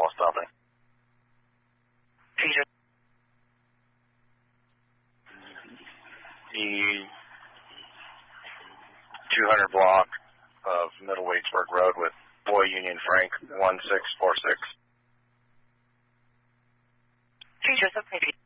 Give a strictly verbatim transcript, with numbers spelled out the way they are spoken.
call stopping. Peter. The two hundred block of Middle Waitsburg Road with Boy Union Frank one six four six. Peter, okay.